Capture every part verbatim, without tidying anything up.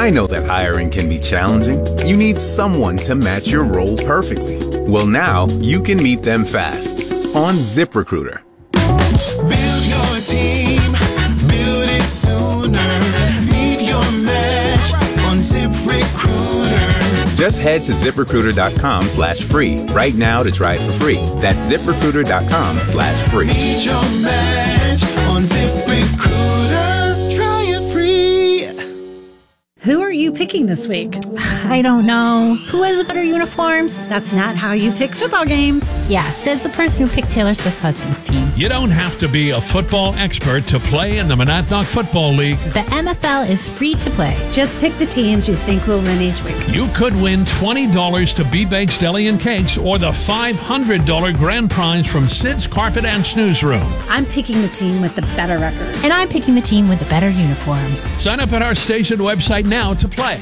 I know that hiring can be challenging. You need someone to match your role perfectly. Well, now you can meet them fast on ZipRecruiter. Build your team, build it sooner. Meet your match on ZipRecruiter. Just head to ZipRecruiter.com slash free right now to try it for free. That's ZipRecruiter.com slash free. Meet your match on ZipRecruiter. Try it free. Who are you picking this week? I don't know. Who has the better uniforms? That's not how you pick football games. Yeah, says the person who picked Taylor Swift's husband's team. You don't have to be a football expert to play in the Monadnock Football League. The M F L is free to play. Just pick the teams you think will win each week. You could win twenty dollars to B-Bakes Deli and Cakes or the five hundred dollars grand prize from Sid's Carpet and Snooze Room. I'm picking the team with the better record. And I'm picking the team with the better uniforms. Sign up at our station website now to play.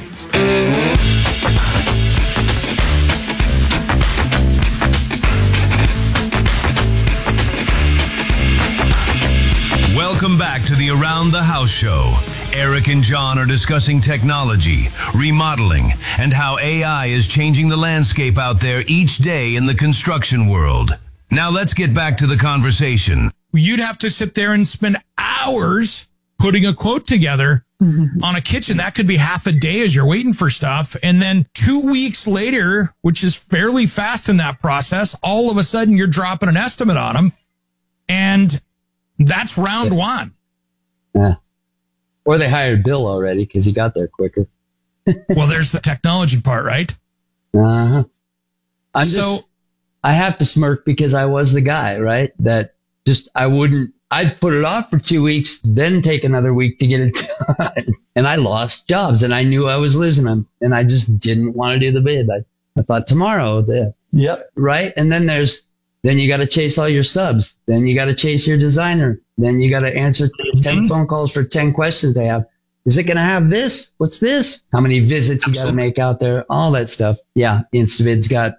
Welcome back to the Around the House show. Eric and John are discussing technology, remodeling, and how A I is changing the landscape out there each day in the construction world. Now let's get back to the conversation. You'd have to sit there and spend hours putting a quote together mm-hmm. on a kitchen. That could be half a day as you're waiting for stuff. And then two weeks later, which is fairly fast in that process, all of a sudden you're dropping an estimate on them. And that's round one. Yeah. Or they hired Bill already because he got there quicker. Well, there's the technology part, right? Uh-huh. I'm so, just, I have to smirk because I was the guy, right? That just, I wouldn't, I'd put it off for two weeks, then take another week to get it done. And I lost jobs and I knew I was losing them. And I just didn't want to do the bid. I, I thought tomorrow, the, yep. Right. And then there's, then you got to chase all your subs. Then you got to chase your designer. Then you got to answer ten mm-hmm. phone calls for ten questions they have. Is it going to have this? What's this? How many visits you got to make out there? All that stuff. Yeah. Instabid's got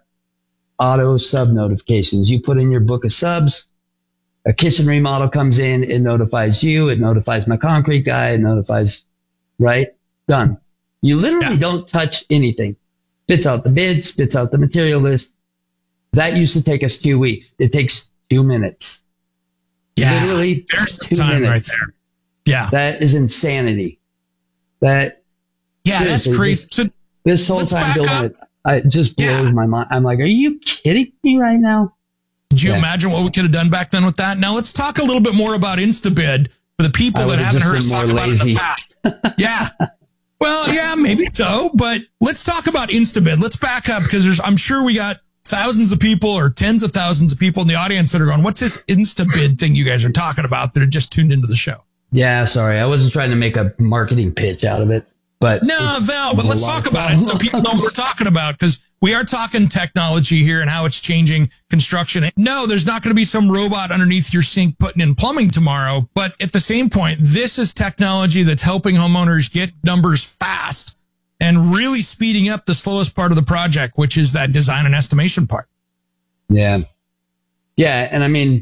auto sub notifications. You put in your book of subs. A kitchen remodel comes in. It notifies you. It notifies my concrete guy. It notifies, right? Done. You literally yeah. don't touch anything. Spits out the bid, spits out the material list. That used to take us two weeks. It takes two minutes. Yeah. Literally there's two the time minutes. right there. Yeah. That is insanity. That. Yeah, that's crazy. This, this whole time building up. it, I, it just blows yeah. my mind. I'm like, are you kidding me right now? Did you yeah. imagine what we could have done back then with that? Now let's talk a little bit more about Instabid for the people I that haven't heard us talk about it in the past. Yeah. Well, yeah, maybe so, but let's talk about Instabid. Let's back up because there's, I'm sure we got thousands of people or tens of thousands of people in the audience that are going, what's this Instabid thing you guys are talking about that are just tuned into the show? Yeah, sorry. I wasn't trying to make a marketing pitch out of it, but no, Val, but let's talk about it so people know what we're talking about because we are talking technology here and how it's changing construction. No, there's not going to be some robot underneath your sink putting in plumbing tomorrow. But at the same point, this is technology that's helping homeowners get numbers fast and really speeding up the slowest part of the project, which is that design and estimation part. Yeah. Yeah. And I mean,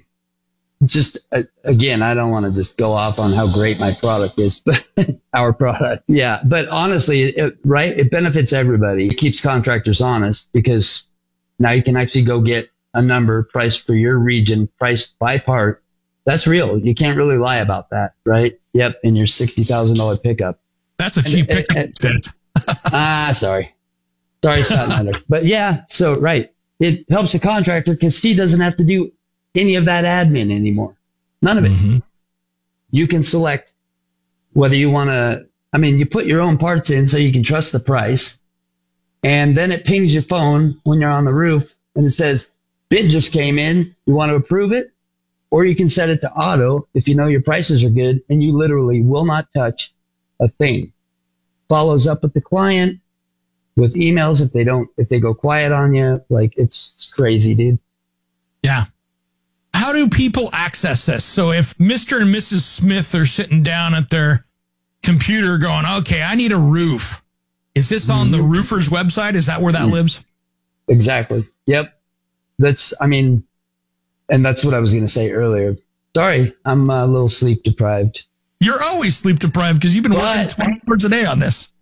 just uh, again, I don't want to just go off on how great my product is, but our product. Yeah. But honestly, it, right. It benefits everybody. It keeps contractors honest because now you can actually go get a number priced for your region, priced by part. That's real. You can't really lie about that. Right. Yep. In your sixty thousand dollars pickup. That's a cheap and, pickup. And, and, ah, sorry. Sorry, Scott Nyler. But yeah. So, right. It helps the contractor because he doesn't have to do any of that admin anymore. None of it. Mm-hmm. You can select whether you want to, I mean, you put your own parts in so you can trust the price. And then it pings your phone when you're on the roof and it says, bid just came in. You want to approve it? Or you can set it to auto if you know your prices are good and you literally will not touch a thing. Follows up with the client with emails if they don't, if they go quiet on you. Like it's crazy, dude. Yeah. How do people access this? So if Mister and Missus Smith are sitting down at their computer going, okay, I need a roof. Is this on the roofer's website? Is that where that lives? Exactly. Yep. That's, I mean, and that's what I was going to say earlier. Sorry, I'm a little sleep deprived. You're always sleep deprived because you've been but, working twenty hours a day on this.